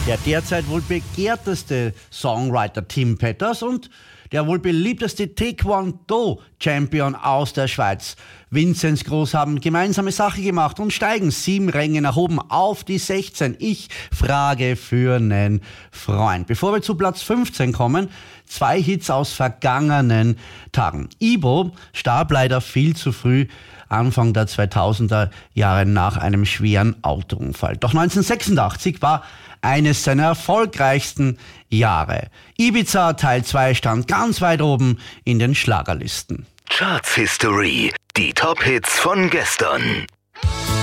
Der derzeit wohl begehrteste Songwriter Tim Petters und der wohl beliebteste Taekwondo-Champion aus der Schweiz, Vinzenz Groß, haben gemeinsame Sache gemacht und steigen 7 Ränge nach oben auf die 16. Ich frage für nen Freund. Bevor wir zu Platz 15 kommen, 2 Hits aus vergangenen Tagen. Ibo starb leider viel zu früh, Anfang der 2000er Jahre nach einem schweren Autounfall. Doch 1986 war eines seiner erfolgreichsten Jahre. Ibiza Teil 2 stand ganz weit oben in den Schlagerlisten. Charts History, die Top-Hits von gestern.